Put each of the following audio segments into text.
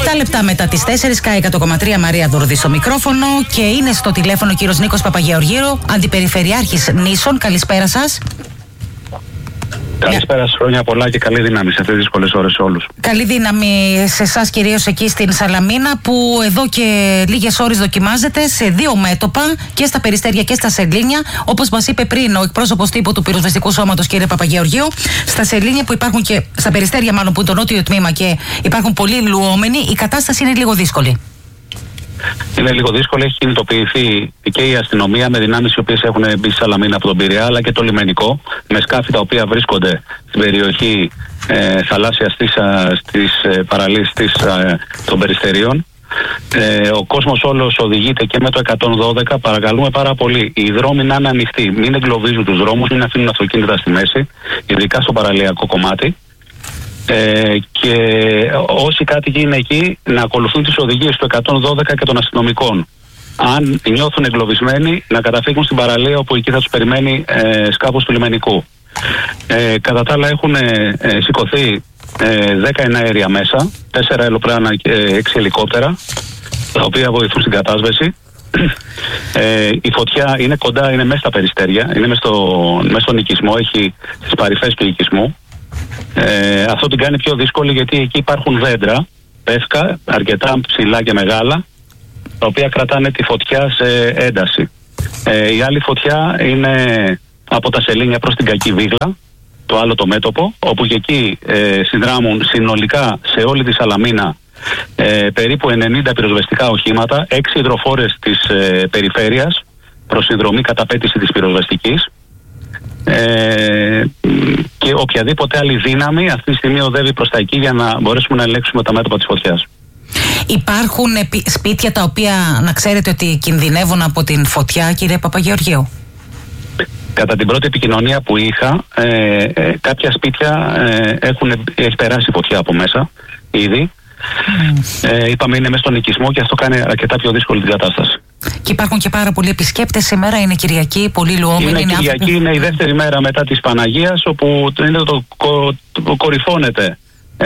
7 λεπτά μετά τις 4, Sky 100,3, Μαρία Δουρδή στο μικρόφωνο και είναι στο τηλέφωνο ο κύριος Νίκος Παπαγεωργίου, Αντιπεριφερειάρχης Νήσων. Καλησπέρα σας. Καλησπέρα σας, χρόνια πολλά και καλή δύναμη σε αυτές τις δύσκολες ώρες σε όλους. Καλή δύναμη σε εσάς κυρίως εκεί στην Σαλαμίνα, που εδώ και λίγες ώρες δοκιμάζεται σε δύο μέτωπα, και στα Περιστέρια και στα Σελήνια. Όπως μας είπε πριν ο εκπρόσωπος τύπου του Πυροσβεστικού Σώματος, κύριε Παπαγεωργίου, στα Σελήνια που υπάρχουν και στα Περιστέρια, μάλλον που είναι το νότιο τμήμα και υπάρχουν πολλοί λουόμενοι, η κατάσταση είναι λίγο δύσκολη. Είναι λίγο δύσκολο, έχει κινητοποιηθεί και η αστυνομία με δυνάμεις οι οποίες έχουν μπει στη Σαλαμίνα από τον Πειραιά, αλλά και το λιμενικό, με σκάφη τα οποία βρίσκονται στην περιοχή θαλάσσια στις παραλίες των Περιστερίων. Ο κόσμος όλος οδηγείται και με το 112. Παρακαλούμε πάρα πολύ οι δρόμοι να είναι ανοιχτοί, μην εγκλωβίζουν τους δρόμους, μην αφήνουν αυτοκίνητα στη μέση, ειδικά στο παραλιακό κομμάτι. Και όσοι κάτοικοι είναι εκεί να ακολουθούν τις οδηγίες του 112 και των αστυνομικών. Αν νιώθουν εγκλωβισμένοι, να καταφύγουν στην παραλία, όπου εκεί θα τους περιμένει σκάφος του λιμενικού. Κατά τα άλλα έχουν σηκωθεί 10 εναέρια μέσα, 4 αεροπλάνα και 6 ελικόπτερα, τα οποία βοηθούν στην κατάσβεση. Η φωτιά είναι κοντά, είναι μέσα στα Περιστέρια, είναι μέσα στον οικισμό, έχει τις παρυφές του οικισμού. Αυτό την κάνει πιο δύσκολη, γιατί εκεί υπάρχουν δέντρα, πεύκα, αρκετά ψηλά και μεγάλα, τα οποία κρατάνε τη φωτιά σε ένταση. Η άλλη φωτιά είναι από τα Σελήνια προς την Κακή Βίγλα, το άλλο το μέτωπο, όπου και εκεί συνδράμουν συνολικά σε όλη τη Σαλαμίνα περίπου 90 πυροσβεστικά οχήματα, 6 υδροφόρες της περιφέρειας προς συνδρομή καταπέτηση της πυροσβεστικής. Και οποιαδήποτε άλλη δύναμη αυτή τη στιγμή οδεύει προς τα εκεί για να μπορέσουμε να ελέγξουμε τα μέτωπα της φωτιάς. Υπάρχουν σπίτια τα οποία να ξέρετε ότι κινδυνεύουν από την φωτιά, κύριε Παπαγεωργίου? Κατά την πρώτη επικοινωνία που είχα, κάποια σπίτια έχει περάσει φωτιά από μέσα ήδη. Είπαμε είναι μέσα στον οικισμό και αυτό κάνει αρκετά πιο δύσκολη την κατάσταση. Και υπάρχουν και πάρα πολλοί επισκέπτες σήμερα, είναι Κυριακή, πολλοί λουόμενοι. Είναι Κυριακή, είναι η δεύτερη μέρα μετά της Παναγίας, όπου κορυφώνεται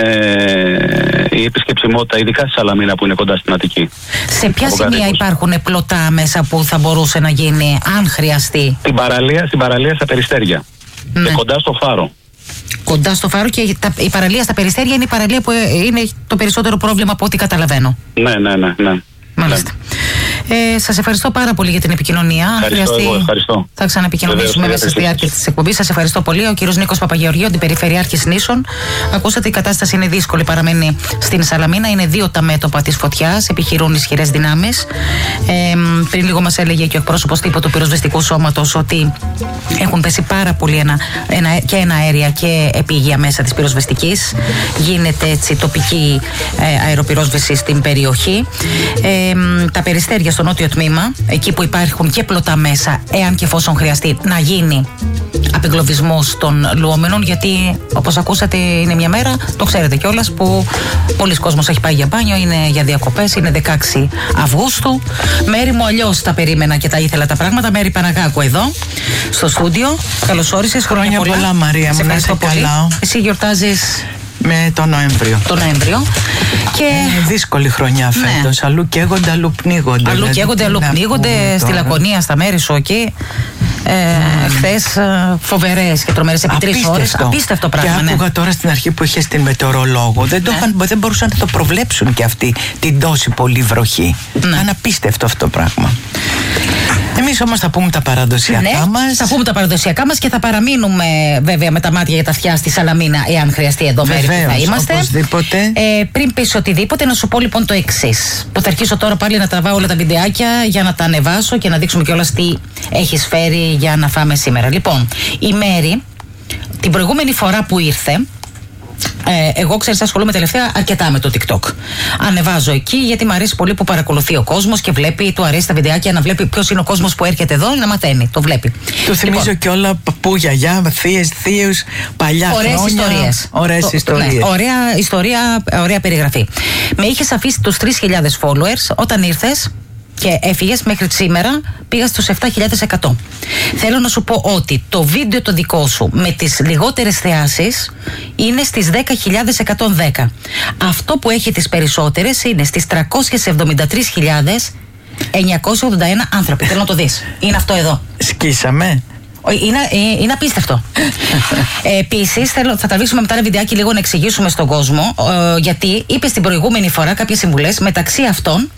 η επισκεψιμότητα, ειδικά στη Σαλαμίνα που είναι κοντά στην Αττική. Σε ποια σημεία υπάρχουν πλωτά μέσα που θα μπορούσε να γίνει, αν χρειαστεί? Στην παραλία στα Περιστέρια, και κοντά στο Φάρο. Κοντά στο Φάρο, και η παραλία στα Περιστέρια είναι η παραλία που είναι το περισσότερο πρόβλημα από ό,τι καταλαβαίνω. Ναι. Μάλιστα. Σας ευχαριστώ πάρα πολύ για την επικοινωνία. Ευχαριστώ. Θα ξαναεπικοινωνήσουμε μέσα στη διάρκεια της εκπομπής. Σας ευχαριστώ πολύ. Ο κύριος Νίκος Παπαγεωργίου, Αντιπεριφερειάρχης Νήσων. Ακούσατε, η κατάσταση είναι δύσκολη, παραμένει στην Σαλαμίνα. Είναι δύο τα μέτωπα της φωτιάς, επιχειρούν ισχυρές δυνάμεις. Πριν λίγο μας έλεγε και ο εκπρόσωπος τύπου του Πυροσβεστικού Σώματος ότι έχουν πέσει πάρα πολύ και εναέρια και επίγεια μέσα της πυροσβεστικής. Γίνεται έτσι τοπική αεροπυρόσβεση στην περιοχή. Τα Περιστέρια στο νότιο τμήμα, εκεί που υπάρχουν και πλωτά μέσα, εάν και εφόσον χρειαστεί να γίνει απεγκλωβισμός των λουόμενων, γιατί όπως ακούσατε είναι μια μέρα, το ξέρετε κιόλας, που πολλοί κόσμος έχει πάει για μπάνιο, είναι για διακοπές, είναι 16 Αυγούστου. Μέρη μου, αλλιώς τα περίμενα και τα ήθελα τα πράγματα. Μέρη Παναγάκου εδώ στο στούντιο. Καλώς όρισες, χρόνια πολλά Μαρία μου, να είσαι καλά. Εσύ γιορτάζεις με τον Νοέμβριο. Και είναι δύσκολη χρονιά φέτος. Ναι. Αλλού καίγονται, αλλού πνίγονται. Αλλού πνίγονται. Στη Λακωνία, στα μέρη σου εκεί. Χθες φοβερές και τρομερές επί 3 ώρες. Απίστευτο πράγμα. Και άκουγα τώρα στην αρχή που είχε την μετεωρολόγο. Δεν μπορούσαν να το προβλέψουν και αυτοί την τόση πολύ βροχή. Ήταν απίστευτο αυτό το πράγμα. Εμείς όμως θα πούμε τα παραδοσιακά μας. Θα πούμε τα παραδοσιακά μας και θα παραμείνουμε βέβαια με τα μάτια για τα αυτιά στη Σαλαμίνα, εάν χρειαστεί εδώ μέρη που θα είμαστε. Οπωσδήποτε. Πριν πεις οτιδήποτε, να σου πω λοιπόν το εξής. Που θα αρχίσω τώρα πάλι να τραβάω όλα τα βιντεάκια για να τα ανεβάσω και να δείξουμε κιόλας τι έχεις φέρει για να φάμε σήμερα. Λοιπόν, η Μέρη, την προηγούμενη φορά που ήρθε, εγώ ξέρεις, ασχολούμαι τελευταία αρκετά με το TikTok. Ανεβάζω εκεί γιατί μου αρέσει πολύ που παρακολουθεί ο κόσμος και βλέπει, του αρέσει τα βιντεάκια να βλέπει ποιος είναι ο κόσμος που έρχεται εδώ, να μαθαίνει, το βλέπει. Του θυμίζω και όλα παππού, γιαγιά, θείες, θείους, παλιά χρόνια. Ωραίες ιστορίες. Ναι, ωραία ιστορία, ωραία περιγραφή. Με είχες αφήσει τους 3.000 followers όταν ήρθες. και έφυγες, μέχρι σήμερα πήγα στους 7.100. Θέλω να σου πω ότι το βίντεο το δικό σου με τις λιγότερες θεάσεις είναι στις 10.110. Αυτό που έχει τις περισσότερες είναι στις 373.981 άνθρωποι. Θέλω να το δεις. Είναι αυτό εδώ. Σκίσαμε. Είναι απίστευτο. Επίσης, θα τραβήξουμε μετά ένα βιντεάκι λίγο να εξηγήσουμε στον κόσμο, γιατί είπες την προηγούμενη φορά κάποιες συμβουλές, μεταξύ αυτών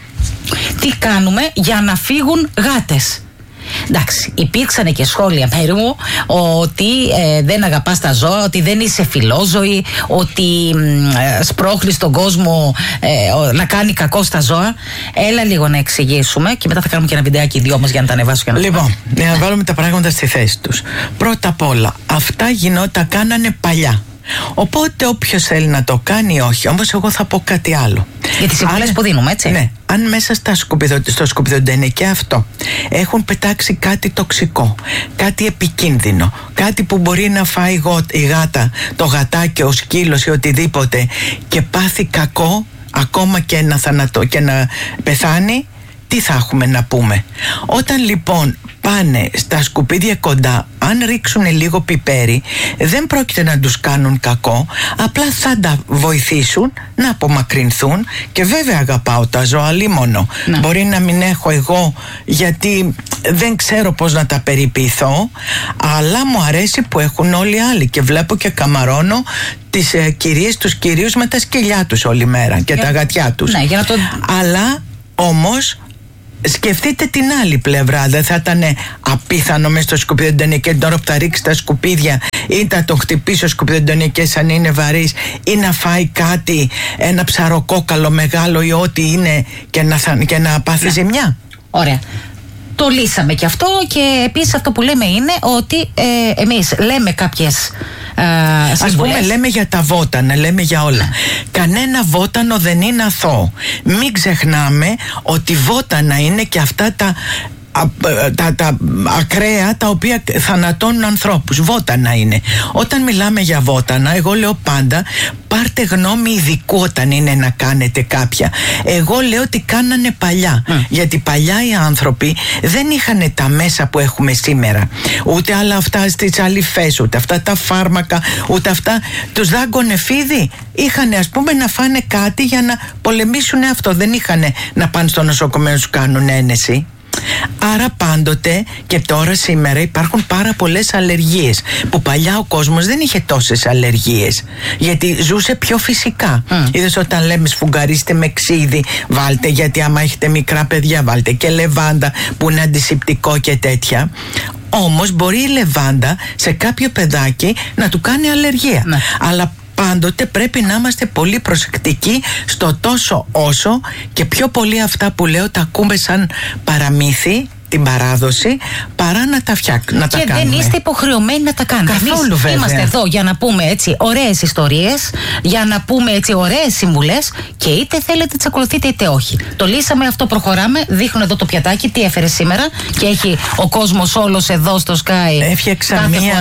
τι κάνουμε για να φύγουν γάτες. Εντάξει, υπήρξαν και σχόλια μέρου μου ότι δεν αγαπάς τα ζώα, ότι δεν είσαι φιλόζωη, ότι σπρώχνεις τον κόσμο να κάνει κακό στα ζώα. Έλα λίγο να εξηγήσουμε και μετά θα κάνουμε και ένα βιντεάκι δυο μας για να τα ανεβάσουμε. Λοιπόν, για να βάλουμε τα πράγματα στη θέση τους. Πρώτα απ' όλα, αυτά κάνανε παλιά. Οπότε όποιος θέλει να το κάνει, όχι. Όμως εγώ θα πω κάτι άλλο. Για τις συμβουλές που δίνουμε, έτσι. Ναι, αν μέσα στο σκουπιδοντενεκέ αυτό έχουν πετάξει κάτι τοξικό, κάτι επικίνδυνο, κάτι που μπορεί να φάει η γάτα, το γατάκι, ο σκύλος ή οτιδήποτε και πάθει κακό, ακόμα και να πεθάνει, τι θα έχουμε να πούμε? Όταν λοιπόν πάνε στα σκουπίδια κοντά, αν ρίξουν λίγο πιπέρι, δεν πρόκειται να τους κάνουν κακό, απλά θα τα βοηθήσουν να απομακρυνθούν. Και βέβαια αγαπάω τα ζώα, λίμωνο. Μπορεί να μην έχω εγώ, γιατί δεν ξέρω πώς να τα περιποιηθώ, αλλά μου αρέσει που έχουν όλοι οι άλλοι και βλέπω και καμαρώνω τις κυρίες, τους κυρίους με τα σκυλιά τους όλη μέρα και τα γατιά τους. Ναι, για να το... Αλλά όμως σκεφτείτε την άλλη πλευρά. Δεν θα ήταν απίθανο μέσα στο σκουπιδοντενεκέ τώρα που θα ρίξει τα σκουπίδια ή θα τον χτυπήσει ο σκουπιδοντενεκές αν είναι βαρύς, ή να φάει κάτι, ένα ψαροκόκαλο μεγάλο ή ό,τι είναι και να πάθει ζημιά? Ωραία. Το λύσαμε και αυτό. Και επίσης αυτό που λέμε είναι ότι εμείς λέμε κάποιες ας πούμε, λέμε για τα βότανα, λέμε για όλα. Κανένα βότανο δεν είναι αθώο. Μην ξεχνάμε ότι βότανα είναι και αυτά τα ακραία τα οποία θανατώνουν ανθρώπους. Βότανα είναι. Όταν μιλάμε για βότανα, εγώ λέω πάντα πάρτε γνώμη ειδικού όταν είναι να κάνετε κάποια. Εγώ λέω ότι κάνανε παλιά. Γιατί παλιά οι άνθρωποι δεν είχαν τα μέσα που έχουμε σήμερα. Ούτε άλλα αυτά στις αλυφές, ούτε αυτά τα φάρμακα, ούτε αυτά. Τους δάγκωνε φίδι. Είχαν, ας πούμε, να φάνε κάτι για να πολεμήσουν αυτό. Δεν είχαν να πάνε στο νοσοκομείο να τους κάνουν ένεση. Άρα πάντοτε και τώρα σήμερα υπάρχουν πάρα πολλές αλλεργίες που παλιά ο κόσμος δεν είχε τόσες αλλεργίες, γιατί ζούσε πιο φυσικά. Είδες, όταν λέμε σφουγγαρίστε με ξύδι, βάλτε, γιατί άμα έχετε μικρά παιδιά βάλτε και λεβάντα που είναι αντισηπτικό και τέτοια. Όμως μπορεί η λεβάντα σε κάποιο παιδάκι να του κάνει αλλεργία. Αλλά πάντοτε πρέπει να είμαστε πολύ προσεκτικοί στο τόσο όσο, και πιο πολύ αυτά που λέω τα ακούμε σαν παραμύθι, την παράδοση, παρά να τα κάνουμε. Και δεν είστε υποχρεωμένοι να τα κάνετε. Καθόλου, βέβαια. Είμαστε εδώ για να πούμε έτσι ωραίες ιστορίες, για να πούμε έτσι ωραίες συμβουλές, και είτε θέλετε τις ακολουθείτε είτε όχι. Το λύσαμε αυτό, προχωράμε. Δείχνουν εδώ το πιατάκι, τι έφερε σήμερα, και έχει ο κόσμος όλος εδώ στο Sky. Έφτιαξα μια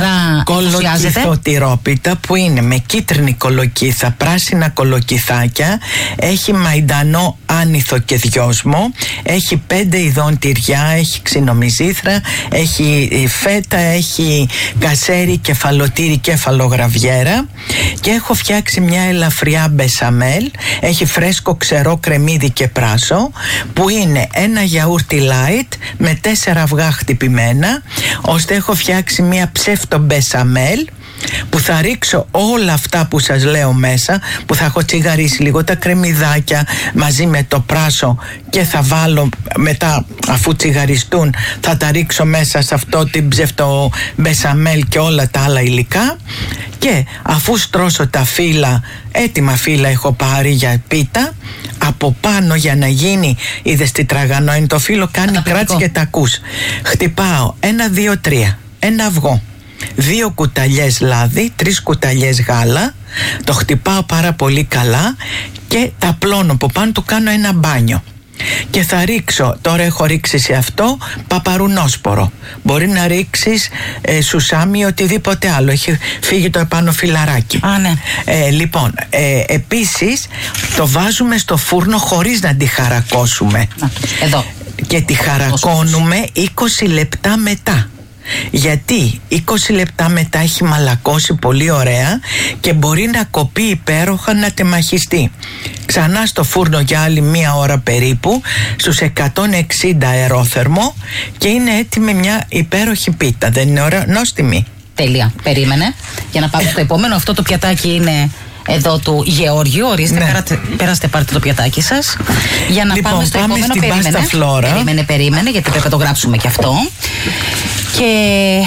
κολοκυθοτυρόπιτα που είναι με κίτρινη κολοκύθα, πράσινα κολοκυθάκια, έχει μαϊντανό, άνηθο και δυόσμο, έχει 5 ειδών τυριά, έχει ξινομυζήθρα, έχει φέτα, έχει κασέρι, κεφαλοτήρι, κεφαλογραβιέρα, και έχω φτιάξει μια ελαφριά μπεσαμέλ, έχει φρέσκο ξερό κρεμμύδι και πράσο, που είναι ένα γιαούρτι light με 4 αυγά χτυπημένα, ώστε έχω φτιάξει μια ψεύτο μπεσαμέλ που θα ρίξω όλα αυτά που σας λέω μέσα, που θα έχω τσιγαρίσει λίγο τα κρεμμυδάκια μαζί με το πράσο, και θα βάλω μετά, αφού τσιγαριστούν, θα τα ρίξω μέσα σε αυτό την ψευτο μπεσαμέλ και όλα τα άλλα υλικά, και αφού στρώσω τα φύλλα, έτοιμα φύλλα έχω πάρει για πίτα, από πάνω για να γίνει, είδες τι τραγανό είναι το φύλλο, κάνει κράτς και τα ακούς. Χτυπάω 1, 2, 3, ένα αυγό, 2 κουταλιές λάδι, 3 κουταλιές γάλα, το χτυπάω πάρα πολύ καλά και τα πλώνω από πάνω, του κάνω ένα μπάνιο. και θα ρίξω, τώρα έχω ρίξει σε αυτό παπαρουνόσπορο, μπορεί να ρίξεις σουσάμι, οτιδήποτε άλλο, έχει φύγει το επάνω φιλαράκι. Ναι. Λοιπόν, επίσης το βάζουμε στο φούρνο χωρίς να τη χαρακώσουμε. Εδώ. Και τη χαρακώνουμε 20 λεπτά μετά. Γιατί 20 λεπτά μετά έχει μαλακώσει πολύ ωραία και μπορεί να κοπεί υπέροχα, να τεμαχιστεί. Ξανά στο φούρνο για άλλη μία ώρα περίπου, στους 160 αερόθερμο, και είναι έτοιμη μια υπέροχη πίτα. Δεν είναι ωραία, νόστιμη? Τέλεια, περίμενε. Για να πάμε στο επόμενο, αυτό το πιατάκι είναι εδώ του Γεώργιου. Ορίστε, περάστε, πάρτε το πιατάκι σας. Για να πάμε στο επόμενο. Περίμενε, γιατί πρέπει να το γράψουμε και αυτό. Και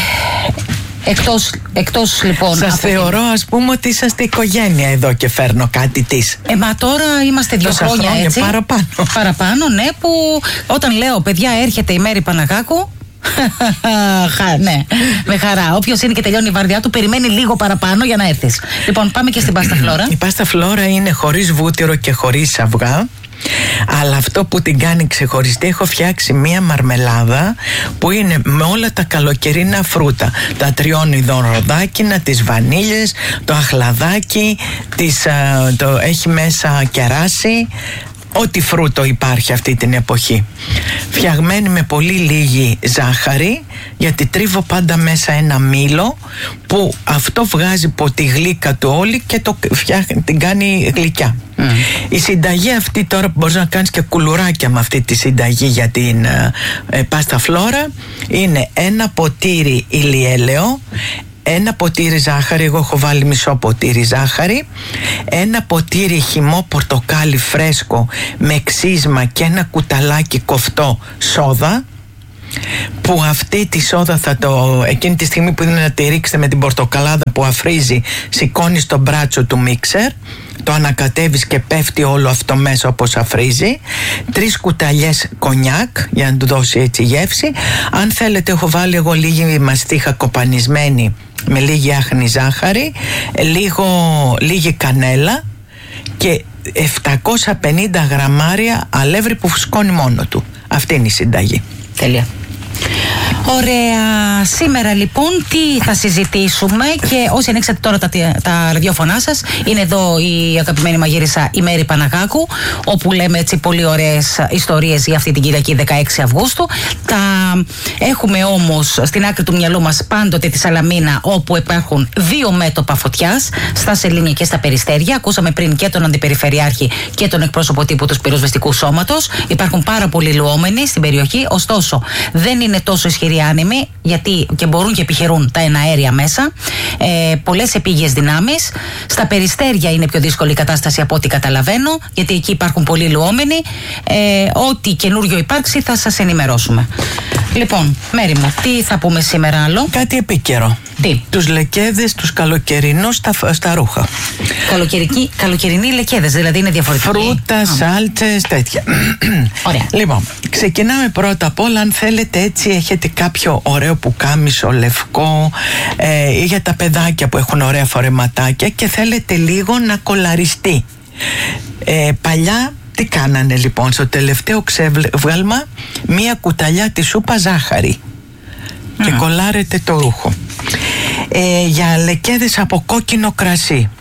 εκτός λοιπόν. Σας θεωρώ, ας πούμε, ότι είσαστε οικογένεια εδώ και φέρνω κάτι της. Μα τώρα είμαστε 2 χρόνια έτσι. Παραπάνω, ναι, που όταν λέω παιδιά έρχεται η Μέρη Παναγάκου. Ναι, με χαρά. Όποιος είναι και τελειώνει η βαρδιά του, περιμένει λίγο παραπάνω για να έρθεις. Λοιπόν, πάμε και στην πάστα φλόρα. Η πάστα φλόρα είναι χωρίς βούτυρο και χωρίς αυγά. Αλλά αυτό που την κάνει ξεχωριστή, έχω φτιάξει μία μαρμελάδα που είναι με όλα τα καλοκαιρινά φρούτα. Τα 3 ειδών ροδάκινα, τις βανίλιες, το αχλαδάκι, έχει μέσα κεράσι. Ό,τι φρούτο υπάρχει αυτή την εποχή. Φτιαγμένη με πολύ λίγη ζάχαρη, γιατί τρίβω πάντα μέσα ένα μήλο που αυτό βγάζει από τη γλύκα του όλη και την κάνει γλυκιά. Η συνταγή αυτή τώρα, που μπορείς να κάνεις και κουλουράκια με αυτή τη συνταγή για την πάστα φλόρα, είναι 1 ποτήρι ηλιέλαιο, 1 ποτήρι ζάχαρη, εγώ έχω βάλει μισό ποτήρι ζάχαρη, 1 ποτήρι χυμό πορτοκάλι φρέσκο με ξύσμα και 1 κουταλάκι κοφτό σόδα, που αυτή τη σόδα εκείνη τη στιγμή που είναι να τη ρίξετε με την πορτοκαλάδα που αφρίζει, σηκώνεις το μπράτσο του μίξερ, το ανακατεύεις και πέφτει όλο αυτό μέσα όπως αφρίζει. 3 κουταλιές κονιάκ για να του δώσει έτσι γεύση. Αν θέλετε, έχω βάλει εγώ λίγη μαστίχα κοπανισμένη με λίγη άχνη ζάχαρη, λίγη κανέλα και 750 γραμμάρια αλεύρι που φουσκώνει μόνο του. Αυτή είναι η συνταγή. Τέλεια. Ωραία. Σήμερα λοιπόν τι θα συζητήσουμε, και όσοι ανοίξατε τώρα τα ραδιόφωνά σας, είναι εδώ η αγαπημένη μαγείρισα η Μέρη Παναγάκου, όπου λέμε έτσι πολύ ωραίες ιστορίες για αυτή την Κυριακή 16 Αυγούστου. Τα έχουμε όμως στην άκρη του μυαλού μας πάντοτε τη Σαλαμίνα, όπου υπάρχουν 2 μέτωπα φωτιάς, στα Σελήνια και στα Περιστέρια. Ακούσαμε πριν και τον Αντιπεριφερειάρχη και τον εκπρόσωπο τύπου του Πυροσβεστικού Σώματος. Υπάρχουν πάρα πολλοί λουόμενοι στην περιοχή, ωστόσο δεν είναι τόσο ισχυροί άνεμοι, γιατί και μπορούν και επιχειρούν τα εναέρια μέσα. Πολλές επίγειες δυνάμεις. Στα Περιστέρια είναι πιο δύσκολη η κατάσταση από ό,τι καταλαβαίνω, γιατί εκεί υπάρχουν πολλοί λουόμενοι. Ό,τι καινούριο υπάρξει θα σας ενημερώσουμε. Λοιπόν, Μέρη μου, τι θα πούμε σήμερα άλλο? Κάτι επίκαιρο. Τι? Τους λεκέδες, τους καλοκαιρινούς στα ρούχα. Καλοκαιρινοί λεκέδες, δηλαδή είναι διαφορετικοί. Φρούτα, σάλτσες, τέτοια. Ωραία. Λοιπόν, ξεκινάμε πρώτα απ' όλα. Αν θέλετε, έτσι έχετε κάποιο ωραίο πουκάμισο λευκό, ή για τα παιδάκια που έχουν ωραία φορεματάκια και θέλετε λίγο να κολαριστεί. Παλιά τι κάνανε λοιπόν? Στο τελευταίο ξέβγαλμα 1 κουταλιά τη σούπα ζάχαρη και κολάρετε το ρούχο. Για λεκέδες από κόκκινο κρασί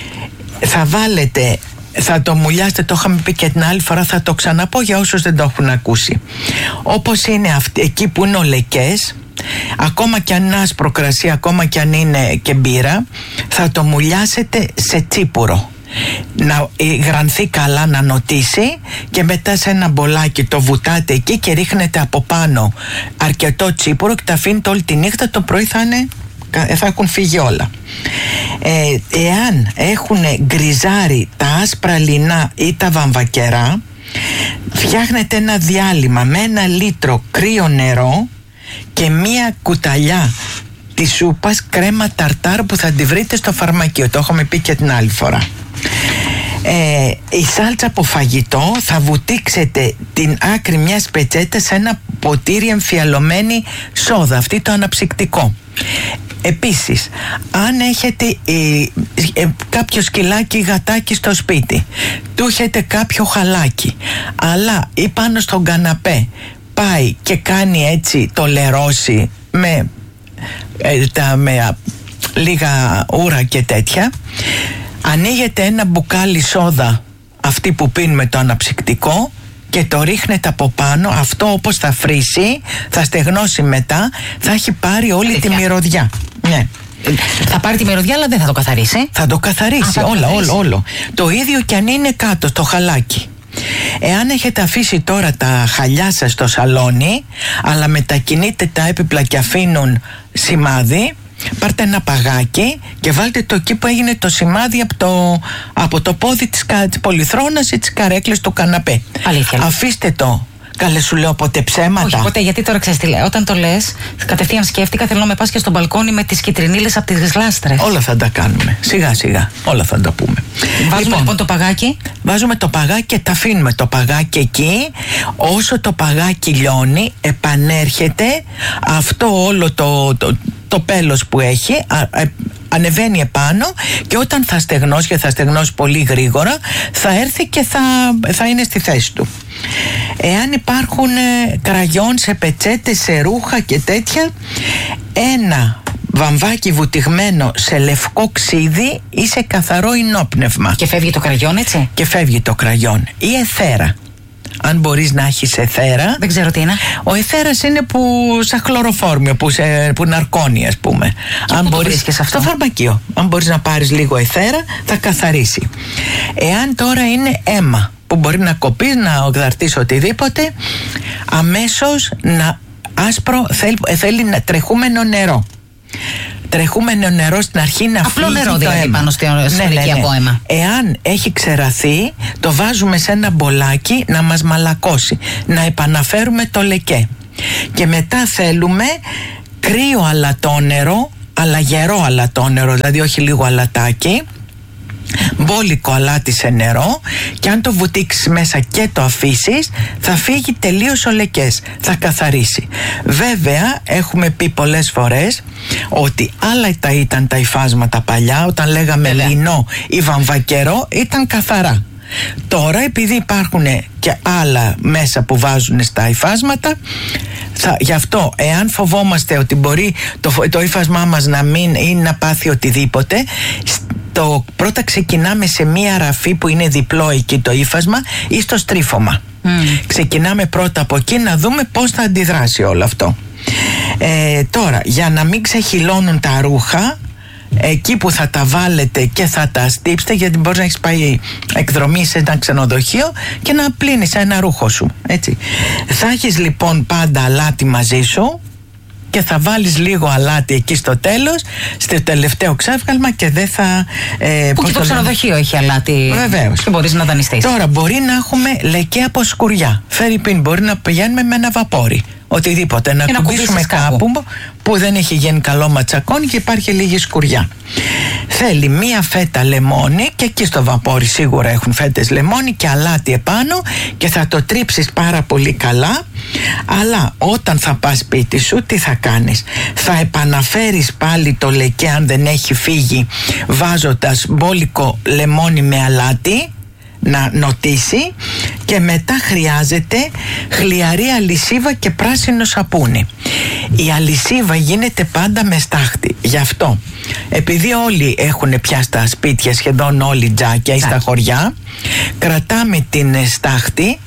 θα το μουλιάσετε, το είχαμε πει και την άλλη φορά, θα το ξαναπώ για όσους δεν το έχουν ακούσει. Όπως είναι εκεί που είναι ο λεκές, ακόμα κι αν είναι άσπρο κρασί, ακόμα κι αν είναι και μπύρα, θα το μουλιάσετε σε τσίπουρο, να γρανθεί καλά, να νοτήσει, και μετά σε ένα μπολάκι το βουτάτε εκεί και ρίχνετε από πάνω αρκετό τσίπουρο και τα αφήνετε όλη τη νύχτα. Το πρωί θα έχουν φύγει όλα. Εάν έχουν γκριζάρει τα άσπρα λινά ή τα βαμβακερά, φτιάχνετε ένα διάλειμμα με 1 λίτρο κρύο νερό και 1 κουταλιά της σούπας κρέμα ταρτάρ που θα τη βρείτε στο φαρμακείο. Το έχουμε πει και την άλλη φορά. Η σάλτσα από φαγητό θα βουτήξετε την άκρη μιας πετσέτας σε ένα ποτήρι εμφιαλωμένη σόδα, αυτή το αναψυκτικό. Επίσης, αν έχετε κάποιο σκυλάκι ή γατάκι στο σπίτι, του έχετε κάποιο χαλάκι, αλλά ή πάνω στον καναπέ πάει και κάνει έτσι το λερώσει με λίγα ούρα και τέτοια, ανοίγετε ένα μπουκάλι σόδα, αυτή που πίνουμε, το αναψυκτικό, και το ρίχνετε από πάνω. Αυτό όπως θα φρύσει, θα στεγνώσει μετά, θα έχει πάρει όλη τη μυρωδιά. Ναι. Θα πάρει τη μυρωδιά, αλλά δεν θα το καθαρίσει. Θα το καθαρίσει, όλο. Το ίδιο και αν είναι κάτω στο χαλάκι. Εάν έχετε αφήσει τώρα τα χαλιά σας στο σαλόνι, αλλά μετακινείτε τα έπιπλα και αφήνουν σημάδι, πάρτε ένα παγάκι και βάλτε το εκεί που έγινε το σημάδι από το πόδι της πολυθρόνας ή της καρέκλας του καναπέ. Αλήθεια. Αφήστε το. Καλέ, σου λέω ποτέ ψέματα. Όχι ποτέ, γιατί τώρα ξέρεις τι λέω. Όταν το λες, κατευθείαν σκέφτηκα, θέλω να με πας και στο μπαλκόνι με τις κυτρινίλες από τις γλάστρες. Όλα θα τα κάνουμε. Σιγά σιγά. Όλα θα τα πούμε. Βάζουμε λοιπόν το παγάκι. Βάζουμε το παγάκι και τα αφήνουμε το παγάκι εκεί. Όσο το παγάκι λιώνει, επανέρχεται αυτό όλο το πέλος που έχει, ανεβαίνει επάνω, και όταν θα στεγνώσει, και θα στεγνώσει πολύ γρήγορα, θα έρθει και θα είναι στη θέση του. Εάν υπάρχουν κραγιόν σε πετσέτες, σε ρούχα και τέτοια, ένα βαμβάκι βουτυγμένο σε λευκό ξύδι ή σε καθαρό ινόπνευμα. Και φεύγει το κραγιόν, έτσι. Και φεύγει το κραγιόν. Ή εθέρα. Αν μπορείς να έχεις εθέρα. Δεν ξέρω τι είναι. Ο εθέρας είναι σαν χλωροφόρμιο που ναρκώνει, ας πούμε. Και αν μπορείς και σε αυτό. Στο φαρμακείο. Αν μπορείς να πάρεις λίγο εθέρα, θα καθαρίσει. Εάν τώρα είναι αίμα που μπορεί να κοπείς, να ογδαρτείς οτιδήποτε, αμέσως θέλει τρεχούμενο νερό. Τρεχούμενο νερό στην αρχή να φύγει. Απλό νερό δηλαδή πάνω στο ηλικιακό αίμα. Εάν έχει ξεραθεί, το βάζουμε σε ένα μπολάκι να μας μαλακώσει, να επαναφέρουμε το λεκέ. Και μετά θέλουμε κρύο αλατόνερο, αλλά γερό αλατόνερο, δηλαδή όχι λίγο αλατάκι, μπόλικο αλάτι σε νερό, και αν το βουτήξεις μέσα και το αφήσεις, θα φύγει τελείως ο λεκές, θα καθαρίσει. Βέβαια, έχουμε πει πολλές φορές ότι άλλα ήταν τα υφάσματα παλιά, όταν λέγαμε λινό ή βαμβακερό, ήταν καθαρά. Τώρα, επειδή υπάρχουν και άλλα μέσα που βάζουν στα υφάσματα, γι' αυτό, εάν φοβόμαστε ότι μπορεί το υφάσμά μας να μην ή να πάθει οτιδήποτε, πρώτα ξεκινάμε σε μία ραφή που είναι διπλό εκεί το υφάσμα, ή στο στρίφωμα. Ξεκινάμε πρώτα από εκεί να δούμε πώς θα αντιδράσει όλο αυτό. Τώρα, για να μην ξεχυλώνουν τα ρούχα, εκεί που θα τα βάλετε και θα τα στύψετε, γιατί μπορείς να έχεις πάει εκδρομή σε ένα ξενοδοχείο και να πλύνεις ένα ρούχο σου, έτσι. Θα έχεις λοιπόν πάντα αλάτι μαζί σου και θα βάλεις λίγο αλάτι εκεί στο τέλος, στο τελευταίο ξεύγαλμα, και δεν θα... που και το ξενοδοχείο έχει αλάτι. Βεβαίως. Και μπορείς να δανειστείς. Τώρα μπορεί να έχουμε λεκέ από σκουριά. Φερρυπίν, μπορεί να πηγαίνουμε με ένα βαπόρι. Οτιδήποτε, να κουμπίσουμε κάπου που δεν έχει γίνει καλό ματσακόνι και υπάρχει λίγη σκουριά. Θέλει μία φέτα λεμόνι, και εκεί στο βαπόρι σίγουρα έχουν φέτες λεμόνι, και αλάτι επάνω, και θα το τρίψεις πάρα πολύ καλά. Αλλά όταν θα πας σπίτι σου, τι θα κάνεις? Θα επαναφέρεις πάλι το λεκέ, αν δεν έχει φύγει, βάζοντας μπόλικο λεμόνι με αλάτι να νοτίσει, και μετά χρειάζεται χλιαρή αλυσίβα και πράσινο σαπούνι. Η αλυσίβα γίνεται πάντα με στάχτη. Γι' αυτό, επειδή όλοι έχουν πια στα σπίτια σχεδόν όλοι τζάκια ή στα χωριά, κρατάμε την στάχτη,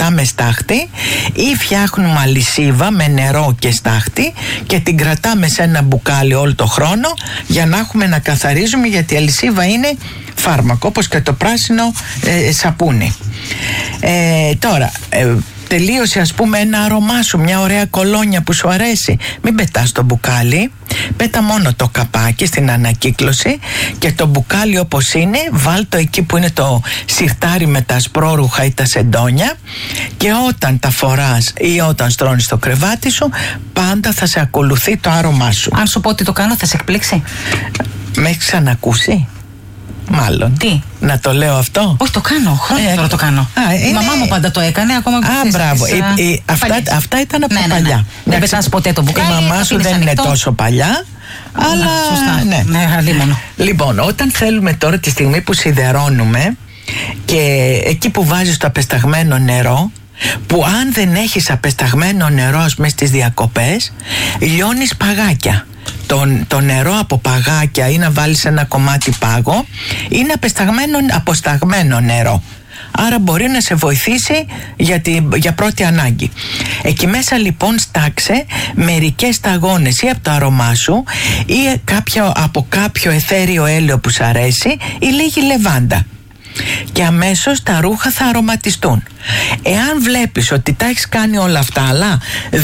ή φτιάχνουμε αλυσίβα με νερό και στάχτη και την κρατάμε σε ένα μπουκάλι όλο το χρόνο, για να έχουμε να καθαρίζουμε, γιατί η αλυσίβα είναι φάρμακο, όπως και το πράσινο σαπούνι. Τώρα, τελείωσε, ας πούμε, ένα αρωμά σου, μια ωραία κολόνια που σου αρέσει, μην πετάς το μπουκάλι, πέτα μόνο το καπάκι στην ανακύκλωση, και το μπουκάλι όπως είναι βάλ το εκεί που είναι το σιρτάρι με τα ασπρόρουχα ή τα σεντόνια, και όταν τα φοράς ή όταν στρώνεις το κρεβάτι σου, πάντα θα σε ακολουθεί το άρωμά σου. Αν σου πω ότι το κάνω, θα σε εκπλήξει? Με έχεις ξανακούσει? Μάλλον. Τι? Να το λέω αυτό? Όχι, το κάνω. Χρόνια τώρα το κάνω. Η μαμά μου πάντα το έκανε. Ακόμα μπράβο. Αυτά ήταν από παλιά. Δεν πετάς ποτέ το μπουκάλι. Η μαμά σου δεν είναι τόσο παλιά. Αλλά. Σωστά. Ναι, αλίμονο. Λοιπόν, όταν θέλουμε τώρα τη στιγμή που σιδερώνουμε και εκεί που βάζεις το απεσταγμένο νερό, που αν δεν έχεις απεσταγμένο νερό μες στις διακοπές, λιώνεις παγάκια. Το νερό από παγάκια ή να βάλεις ένα κομμάτι πάγο είναι αποσταγμένο νερό. Άρα μπορεί να σε βοηθήσει για πρώτη ανάγκη. Εκεί μέσα λοιπόν στάξε μερικές σταγόνες ή από το αρώμά σου ή από κάποιο εθέριο έλαιο που σ' αρέσει ή λίγη λεβάντα. Και αμέσως τα ρούχα θα αρωματιστούν. Εάν βλέπεις ότι τα έχεις κάνει όλα αυτά αλλά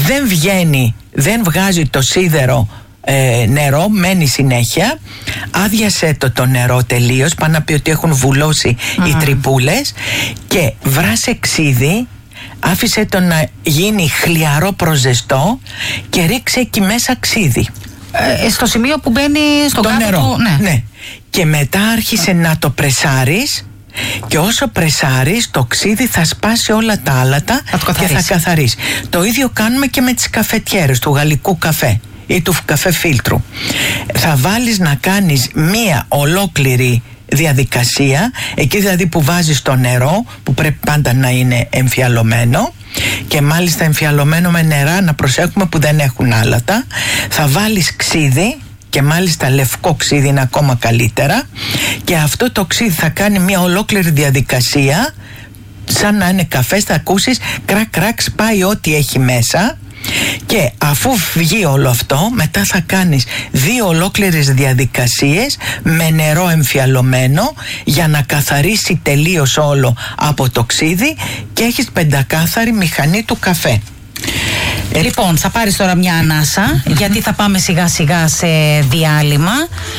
δεν βγάζει το σίδερο νερό, μένει συνέχεια, άδειασέ το νερό τελείως, πάνε να πει ότι έχουν βουλώσει οι τρυπούλες, και βράσε ξύδι, άφησε το να γίνει χλιαρό προζεστό και ρίξε εκεί μέσα ξύδι. Στο σημείο που μπαίνει στο νερό. Ναι. Και μετά άρχισε να το πρεσάρεις, και όσο πρεσάρεις το ξύδι θα σπάσει όλα τα άλατα και θα καθαρίσει. Το ίδιο κάνουμε και με τις καφετιέρες του γαλλικού καφέ ή του καφέ φίλτρου. Θα βάλεις να κάνεις μία ολόκληρη διαδικασία, εκεί δηλαδή που βάζεις το νερό, που πρέπει πάντα να είναι εμφιαλωμένο, και μάλιστα εμφιαλωμένο με νερά, να προσέχουμε που δεν έχουν άλατα. Θα βάλεις ξύδι, και μάλιστα λευκό ξύδι είναι ακόμα καλύτερα, και αυτό το ξύδι θα κάνει μια ολόκληρη διαδικασία, σαν να είναι καφές, θα ακούσεις κρακ κρακ, σπάει ό,τι έχει μέσα. Και αφού βγει όλο αυτό, μετά θα κάνεις 2 ολόκληρες διαδικασίες με νερό εμφιαλωμένο για να καθαρίσει τελείως όλο από το ξύδι, και έχεις πεντακάθαρη μηχανή του καφέ. Λοιπόν, θα πάρεις τώρα μια ανάσα, γιατί θα πάμε σιγά σιγά σε διάλειμμα,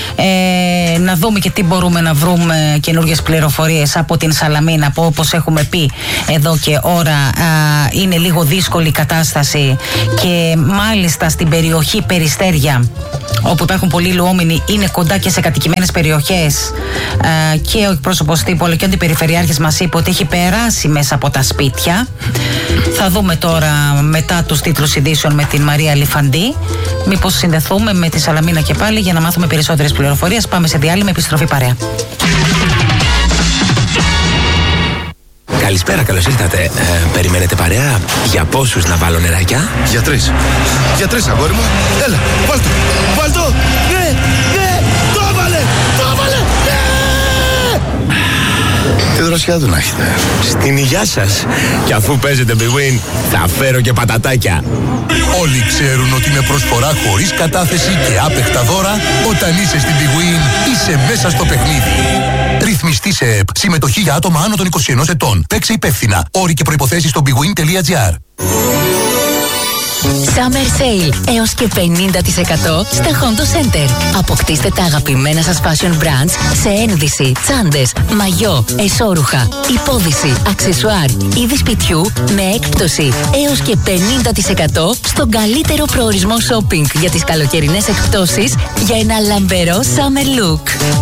να δούμε και τι μπορούμε να βρούμε καινούργιες πληροφορίες από την Σαλαμίνα, που όπως έχουμε πει εδώ και ώρα είναι λίγο δύσκολη η κατάσταση, και μάλιστα στην περιοχή Περιστέρια, όπου υπάρχουν πολλοί λουόμενοι, είναι κοντά και σε κατοικημένες περιοχές, και ο εκπρόσωπος τύπου αλλά και ο αντιπεριφερειάρχης μας είπε ότι έχει περάσει μέσα από τα σπίτια. Θα δούμε τώρα μετά τους τίτλους ειδήσεων με την Μαρία Λιφαντή μήπως συνδεθούμε με τη Σαλαμίνα και πάλι για να μάθουμε περισσότερες πληροφορίες. Πάμε σε διάλειμμα, επιστροφή παρέα. Καλησπέρα, καλώς ήρθατε. Περιμένετε παρέα? Για πόσους να βάλω νεράκια? Για 3. Για 3, αγόρι μου. Έλα, βάλ' το. Ναι, το έβαλε, ναι. Τι δροσιά του να έχετε. Στην υγειά σας. Και αφού παίζετε Big Win, θα φέρω και πατατάκια. Όλοι ξέρουν ότι με προσφορά χωρίς κατάθεση και άπεχτα δώρα, όταν είσαι στην Big Win, είσαι μέσα στο παιχνίδι. Ρυθμιστή σε ΕΠ. Συμμετοχή για άτομα άνω των 21 ετών. Παίξε υπεύθυνα. Όροι και προϋποθέσεις στο bigwin.gr. Summer Sale έως και 50% στα Hondo Center. Αποκτήστε τα αγαπημένα σας fashion brands σε ένδυση, τσάντες, μαγιό, εσώρουχα, υπόδυση, αξεσουάρ, είδη σπιτιού με έκπτωση έως και 50% στον καλύτερο προορισμό shopping για τις καλοκαιρινές εκπτώσεις για ένα λαμπερό summer look.